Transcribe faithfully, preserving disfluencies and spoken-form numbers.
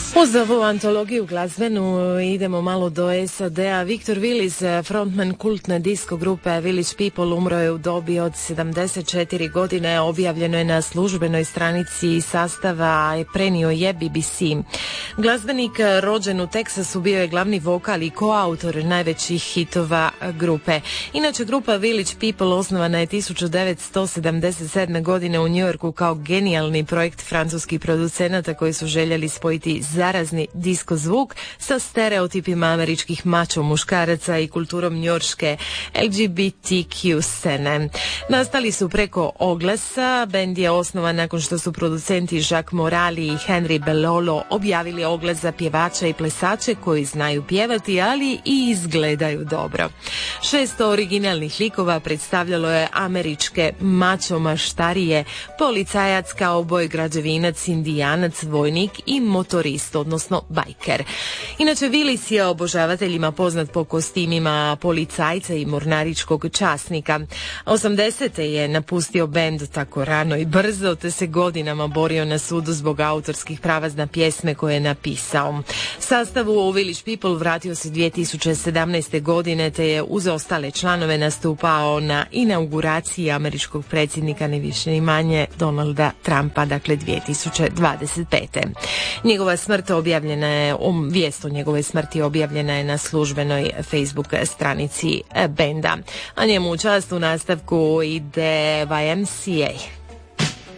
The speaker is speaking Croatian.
Uz ovu antologiju glazbenu idemo malo do S A D-a. Victor Willis, frontman kultne disco grupe Village People, umro je u dobi od sedamdeset četiri godine. Objavljeno je na službenoj stranici sastava i prenio je B B C. Glazbenik rođen u Teksasu bio je glavni vokal i koautor najvećih hitova grupe. Inače, grupa Village People osnovana je tisuću devetsto sedamdeset sedme. godine u New Yorku kao genijalni projekt francuskih producenata koji su željeli spojiti zarazni disko zvuk sa stereotipima američkih mačo muškaraca i kulturom njorške L G B T Q scene. Nastali su preko oglasa. Bend je osnovan nakon što su producenti Jacques Morali i Henry Belolo objavili oglas za pjevača i plesače koji znaju pjevati, ali i izgledaju dobro. Šest originalnih likova predstavljalo je američke mačo maštarije, policajac, kauboj, građevinac, indijanac, vojnik i motorist, odnosno bajker. Inače, Willis je obožavateljima poznat po kostimima policajca i mornaričkog časnika. osamdesete je napustio bend tako rano i brzo, te se godinama borio na sudu zbog autorskih prava na pjesme koje je napisao. Sastavu u Village People vratio se dvije tisuće sedamnaeste. godine, te je uz ostale članove nastupao na inauguraciji američkog predsjednika ni više ni manje Donalda Trumpa, dakle dvije tisuće dvadeset pete. Njegova smrt objavljena je, um, vijest o njegove smrti objavljena je na službenoj Facebook stranici benda. A njemu u čast u nastavku ide Y M C A.